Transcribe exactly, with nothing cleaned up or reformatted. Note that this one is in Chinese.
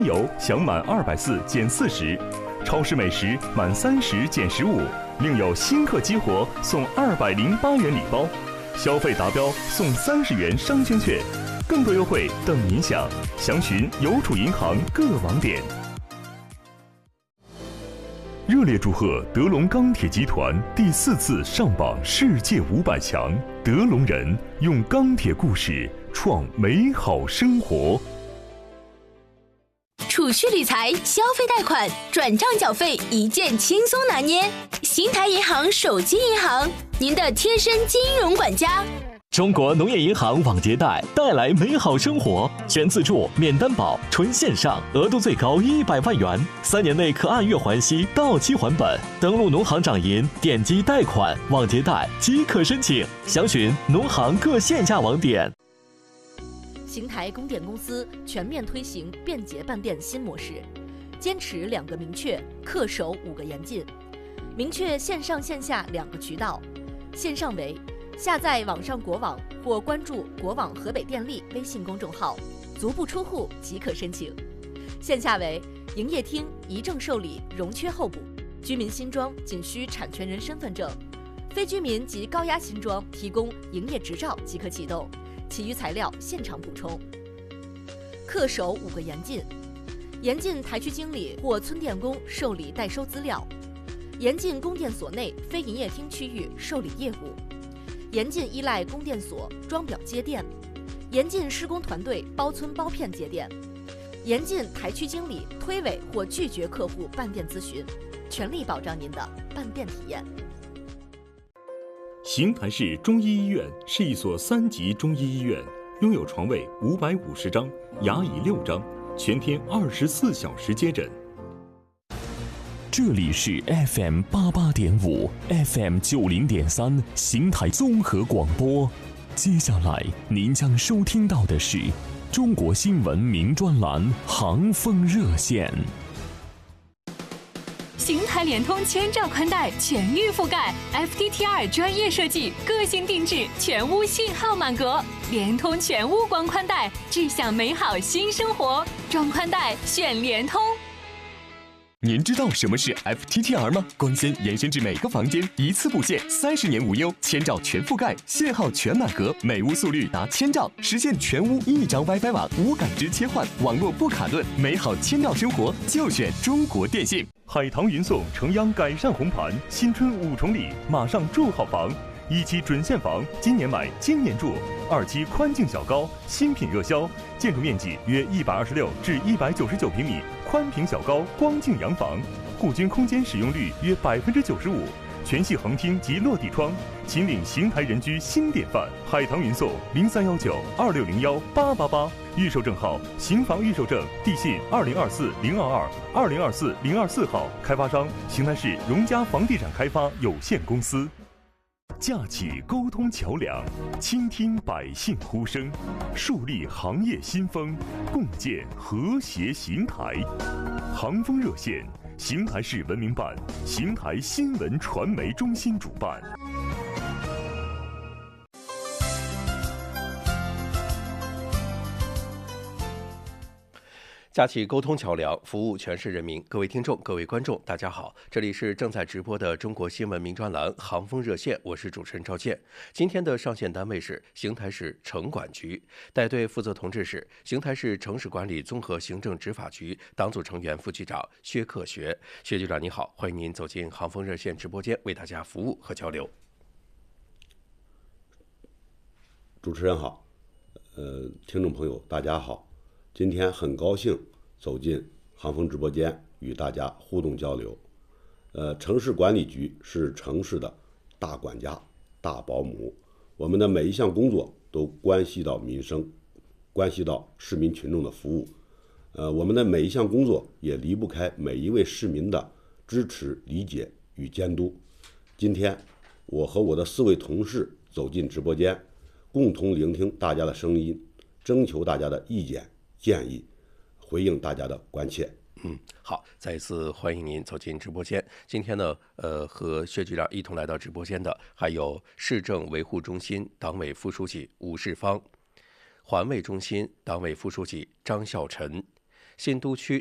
油享满二百四减四十，超市美食满三十减十五，另有新客激活送二百零八元礼包，消费达标送三十元商圈券，更多优惠等您享。详询邮储银行各网点。热烈祝贺德龙钢铁集团第四次上榜世界五百强，德龙人用钢铁故事创美好生活。 储蓄理财、消费贷款、转账缴费一键轻松拿捏。邢台银行手机银行，您的贴身金融管家。 中国农业银行网结贷带来美好生活，全自助、免担保、纯线上，额度最高一百万元，三年内可按月还息，到期还本。登录农行掌银，点击贷款、网结贷即可申请。详询农行各线下网点。 邢台供电公司全面推行便捷办电新模式，坚持两个明确，恪守五个严禁。明确线上线下两个渠道，线上为下载网上国网或关注国网河北电力微信公众号，足不出户即可申请；线下为营业厅一证受理，容缺候补，居民新装仅需产权人身份证，非居民及高压新装提供营业执照即可启动。其余材料现场补充。恪守五个严禁：严禁台区经理或村电工受理代收资料；严禁供电所内非营业厅区域受理业务；严禁依赖供电所装表接电；严禁施工团队包村包片接电；严禁台区经理推诿或拒绝客户办电咨询，全力保障您的办电体验。 邢台市中医医院是一所三级中医医院，拥有床位五百五十张，牙椅六张，全天二十四小时接诊。 这里是 F M 八八点五 ，F M 九零点三，邢台综合广播。接下来您将收听到的是中国新闻名专栏航风热线。 邢台联通千兆宽带全域覆盖 ，F T T R 专业设计，个性定制，全屋信号满格。联通全屋光宽带，志向美好新生活。装宽带选联通。 您知道什么是 F T T R 吗？光纤延伸至每个房间，一次布线，三十年无忧，千兆全覆盖，信号全满格，每屋速率达千兆，实现全屋一张 WiFi 网，无感知切换，网络不卡顿，美好千兆生活就选中国电信。 海棠云颂城央改善红盘，新春五重礼，马上住好房。一期准现房，今年买，今年住；二期宽净小高，新品热销，建筑面积约一百二十六至一百九十九平米，宽屏小高光净洋房，户均空间使用率约百分之九十五，全系横厅及落地窗，秦岭邢台人居新典范。海棠云颂零三幺九二六零幺八八八，预售证号邢房预售证，地信二零二四零二二二零二四零二四号，开发商邢台市荣家房地产开发有限公司。架起沟通桥梁，倾听百姓呼声，树立行业新风，共建和谐邢台。航风热线，邢台市文明办、邢台新闻传媒中心主办。 架起沟通桥梁，服务全市人民。各位听众、各位观众，大家好，这里是正在直播的中国新闻名专栏《航风热线》，我是主持人赵健。今天的上线单位是邢台市城管局，带队负责同志是邢台市城市管理综合行政执法局党组成员、副局长薛克学。薛局长你好，欢迎您走进航风热线直播间，为大家服务和交流。 主持人好，呃，听众朋友大家好。今天很高兴走进航风直播间与大家互动交流。呃，城市管理局是城市的大管家、大保姆，我们的每一项工作都关系到民生，关系到市民群众的服务。呃，我们的每一项工作也离不开每一位市民的支持、理解与监督。今天，我和我的四位同事走进直播间，共同聆听大家的声音，征求大家的意见建议，回应大家的关切。 嗯，好，再一次欢迎您走进直播间。今天呢，呃，和薛局长一同来到直播间的还有市政维护中心党委副书记吴世芳，环卫中心党委副书记张孝臣， 新都区